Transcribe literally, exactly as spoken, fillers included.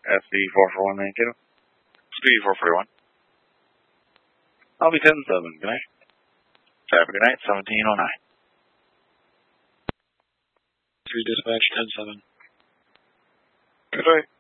S D four four one nine two. Speedy four forty-one. I'll be ten seven. Good night. Have a good night. seventeen oh nine. three dispatch ten seven. Good night.